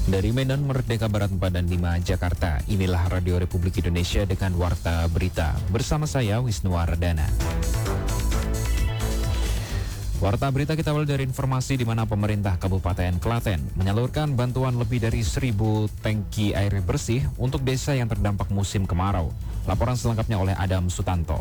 Dari Medan Merdeka Barat 4 dan 5 Jakarta, inilah Radio Republik Indonesia dengan Warta Berita. Bersama saya Wisnu Wardana. Warta Berita kita awal dari informasi di mana pemerintah Kabupaten Klaten menyalurkan bantuan lebih dari 1.000 tangki air bersih untuk desa yang terdampak musim kemarau. Laporan selengkapnya oleh Adam Sutanto.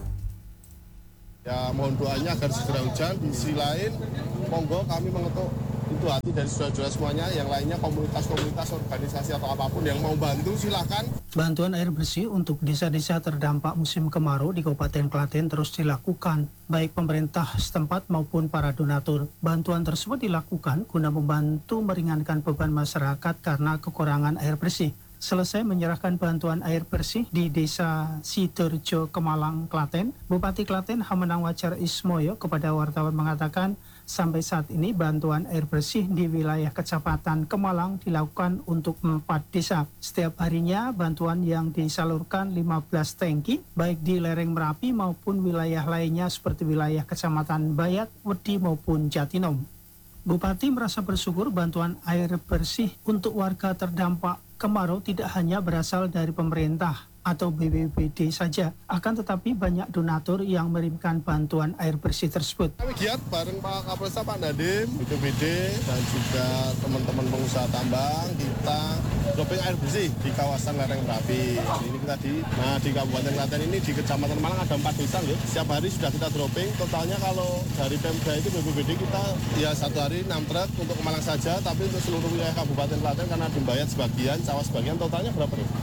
Ya, mohon doanya agar segera hujan. Di sisi lain, monggo kami mengetuk itu hati dari saudara-saudara semuanya, yang lainnya komunitas-komunitas, organisasi atau apapun yang mau bantu silahkan. Bantuan air bersih untuk desa-desa terdampak musim kemarau di Kabupaten Klaten terus dilakukan, baik pemerintah setempat maupun para donatur. Bantuan tersebut dilakukan guna membantu meringankan beban masyarakat karena kekurangan air bersih. Selesai menyerahkan bantuan air bersih di Desa Sidorejo, Kemalang, Klaten, Bupati Klaten Hamenang Wajar Ismoyo kepada wartawan mengatakan sampai saat ini bantuan air bersih di wilayah Kecamatan Kemalang dilakukan untuk 4 desa. Setiap harinya bantuan yang disalurkan 15 tangki, baik di lereng Merapi maupun wilayah lainnya seperti wilayah Kecamatan Bayat, Wedi maupun Jatinom. Bupati merasa bersyukur bantuan air bersih untuk warga terdampak kemarau tidak hanya berasal dari pemerintah atau BPBD saja, akan tetapi banyak donatur yang mengirimkan bantuan air bersih tersebut. Kami giat bareng Pak Kapolres, Pak Nadiem, BPBD, dan juga teman-teman pengusaha tambang, kita dropping air bersih di kawasan lereng Merapi. Ini kita di Kabupaten Klaten ini, di Kecamatan Malang ada 4 desa, ya. Setiap hari sudah kita dropping. Totalnya kalau dari Pemda itu BPBD kita ya satu hari 6 truk untuk ke Malang saja, tapi untuk seluruh wilayah Kabupaten Klaten karena di Bayat sebagian, Cawas sebagian, totalnya berapa nih?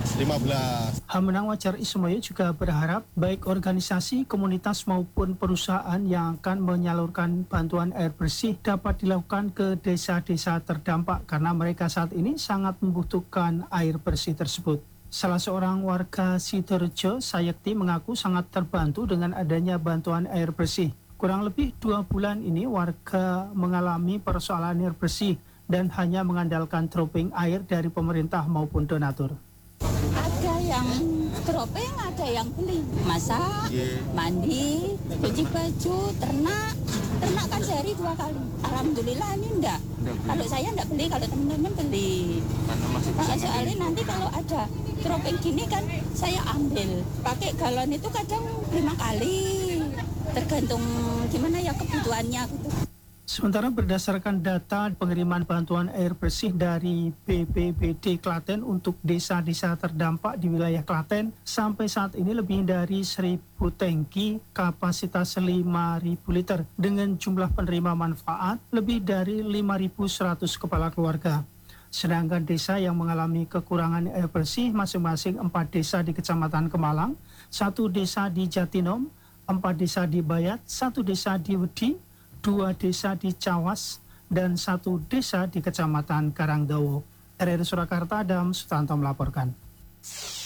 15. Hamenang Wajar Ismoyo juga berharap baik organisasi, komunitas maupun perusahaan yang akan menyalurkan bantuan air bersih dapat dilakukan ke desa-desa terdampak karena mereka saat ini sangat membutuhkan air bersih tersebut. Salah seorang warga Sidorejo, Sayekti, mengaku sangat terbantu dengan adanya bantuan air bersih. Kurang lebih 2 bulan ini warga mengalami persoalan air bersih dan hanya mengandalkan dropping air dari pemerintah maupun donatur. Ada yang dropping, ada yang beli. Masak, mandi, cuci baju, ternak kan sehari 2 kali. Alhamdulillah ini enggak. Kalau saya enggak beli, kalau teman-teman beli. Soalnya nanti kalau ada dropping gini kan saya ambil. Pakai galon itu kadang 5 kali. Tergantung gimana ya kebutuhannya gitu. Sementara berdasarkan data pengiriman bantuan air bersih dari BPBD Klaten untuk desa-desa terdampak di wilayah Klaten, sampai saat ini lebih dari 1.000 tangki kapasitas 5.000 liter dengan jumlah penerima manfaat lebih dari 5.100 kepala keluarga. Sedangkan desa yang mengalami kekurangan air bersih masing-masing 4 desa di Kecamatan Kemalang, 1 desa di Jatinom, 4 desa di Bayat, 1 desa di Wedi, 2 desa di Cawas, dan 1 desa di Kecamatan Karangdawo. RRI Surakarta, Adam Sutanto melaporkan.